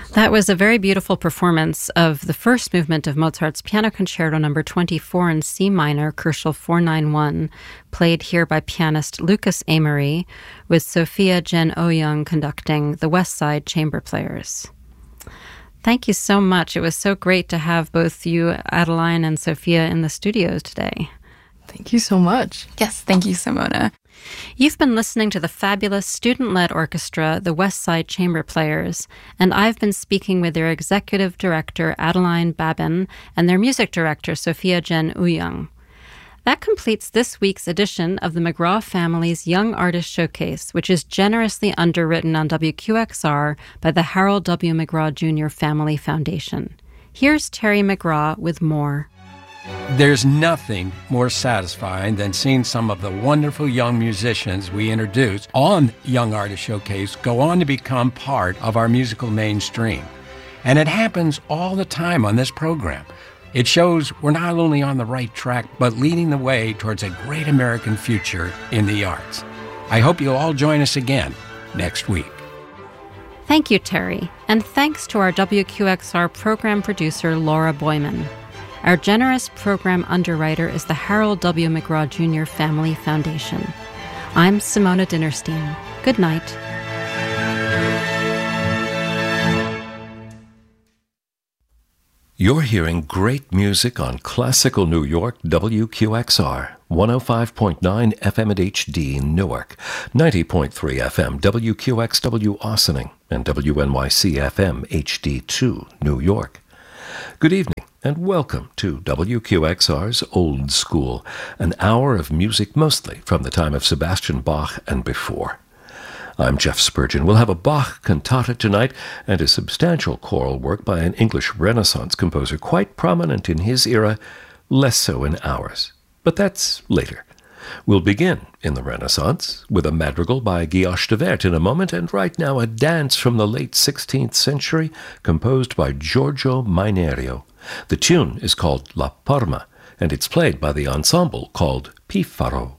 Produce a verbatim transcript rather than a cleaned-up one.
That was a very beautiful performance of the first movement of Mozart's Piano Concerto number twenty-four in C minor, Koelschel four ninety-one, played here by pianist Lucas Amory, with Sophia Jen Ouyang conducting the West Side Chamber Players. Thank you so much. It was so great to have both you, Adeline, and Sophia in the studio today. Thank you so much. Yes, thank you, Simona. You've been listening to the fabulous student-led orchestra, the West Side Chamber Players, and I've been speaking with their executive director, Adeline Babin, and their music director, Sophia Jen Ouyang. That completes this week's edition of the McGraw Family's Young Artist Showcase, which is generously underwritten on W Q X R by the Harold W. McGraw Junior Family Foundation. Here's Terry McGraw with more. There's nothing more satisfying than seeing some of the wonderful young musicians we introduced on Young Artist Showcase go on to become part of our musical mainstream. And it happens all the time on this program. It shows we're not only on the right track, but leading the way towards a great American future in the arts. I hope you'll all join us again next week. Thank you, Terry, and thanks to our W Q X R program producer, Laura Boyman. Our generous program underwriter is the Harold W. McGraw Junior Family Foundation. I'm Simona Dinnerstein. Good night. You're hearing great music on Classical New York W Q X R, one oh five point nine F M at H D in Newark, ninety point three F M W Q X W Ossining, and W N Y C F M H D two New York. Good evening and welcome to W Q X R's Old School, an hour of music mostly from the time of Sebastian Bach and before. I'm Jeff Spurgeon. We'll have a Bach cantata tonight and a substantial choral work by an English Renaissance composer quite prominent in his era, less so in ours. But that's later. We'll begin in the Renaissance with a madrigal by Guillaume de Wert in a moment, and right now a dance from the late sixteenth century composed by Giorgio Mainerio. The tune is called La Parma, and it's played by the ensemble called Pifaro.